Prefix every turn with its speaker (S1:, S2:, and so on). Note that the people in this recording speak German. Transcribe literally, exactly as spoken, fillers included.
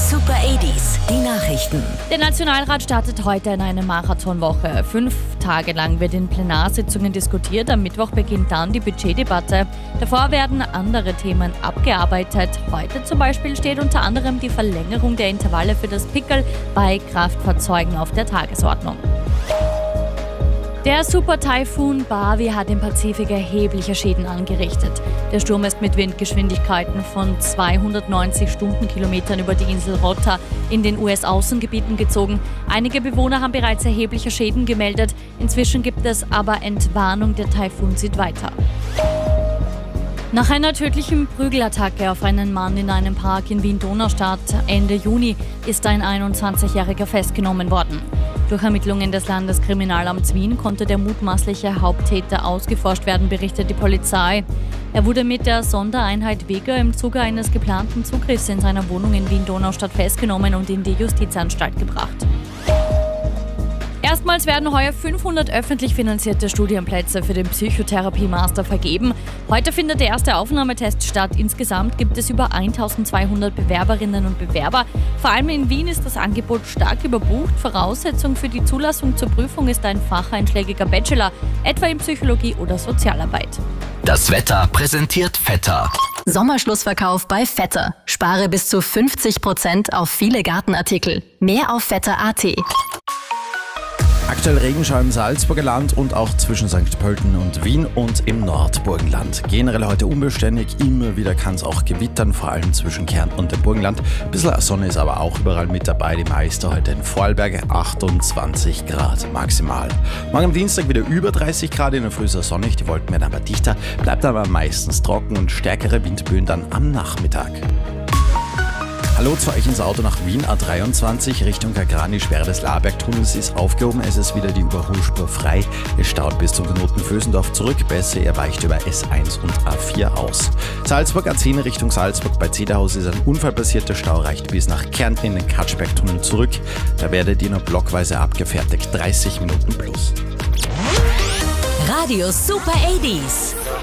S1: Super achtziger, die Nachrichten.
S2: Der Nationalrat startet heute in eine Marathonwoche. Fünf Tage lang wird in Plenarsitzungen diskutiert. Am Mittwoch beginnt dann die Budgetdebatte. Davor werden andere Themen abgearbeitet. Heute zum Beispiel steht unter anderem die Verlängerung der Intervalle für das Pickel bei Kraftfahrzeugen auf der Tagesordnung. Der Super-Taifun Bavi hat im Pazifik erhebliche Schäden angerichtet. Der Sturm ist mit Windgeschwindigkeiten von zweihundertneunzig Stundenkilometern über die Insel Rota in den U S-Außengebieten gezogen. Einige Bewohner haben bereits erhebliche Schäden gemeldet. Inzwischen gibt es aber Entwarnung, der Taifun zieht weiter. Nach einer tödlichen Prügelattacke auf einen Mann in einem Park in Wien-Donaustadt Ende Juni ist ein einundzwanzigjähriger festgenommen worden. Durch Ermittlungen des Landeskriminalamts Wien konnte der mutmaßliche Haupttäter ausgeforscht werden, berichtet die Polizei. Er wurde mit der Sondereinheit Vega im Zuge eines geplanten Zugriffs in seiner Wohnung in Wien-Donaustadt festgenommen und in die Justizanstalt gebracht. Erstmals werden heuer fünfhundert öffentlich finanzierte Studienplätze für den Psychotherapie-Master vergeben. Heute findet der erste Aufnahmetest statt. Insgesamt gibt es über eintausendzweihundert Bewerberinnen und Bewerber. Vor allem in Wien ist das Angebot stark überbucht. Voraussetzung für die Zulassung zur Prüfung ist ein facheinschlägiger Bachelor, etwa in Psychologie oder Sozialarbeit.
S1: Das Wetter präsentiert Vetter.
S3: Sommerschlussverkauf bei Vetter. Spare bis zu fünfzig Prozent auf viele Gartenartikel. Mehr auf vetter punkt at.
S4: Aktuell Regenschau im Salzburger Land und auch zwischen Sankt Pölten und Wien und im Nordburgenland. Generell heute unbeständig, immer wieder kann es auch gewittern, vor allem zwischen Kärnten und dem Burgenland. Ein bisschen Sonne ist aber auch überall mit dabei, die meiste heute in Vorarlberg, achtundzwanzig Grad maximal. Morgen am Dienstag wieder über dreißig Grad, in der Früh ist es sonnig, die Wolken werden aber dichter, bleibt aber meistens trocken und stärkere Windböen dann am Nachmittag. Hallo zu euch ins Auto nach Wien, A dreiundzwanzig, Richtung Kagrani, Sperre des Labergtunnels ist aufgehoben. Es ist wieder die Überholspur frei. Es staut bis zum Knoten Vösendorf zurück. Besser, ihr weicht über S eins und A vier aus. Salzburg A zehn Richtung Salzburg bei Zederhaus ist ein Unfall passiert. Der Stau reicht bis nach Kärnten in den Katschbergtunnel zurück. Da werdet ihr noch blockweise abgefertigt. dreißig Minuten plus.
S1: Radio Super achtziger.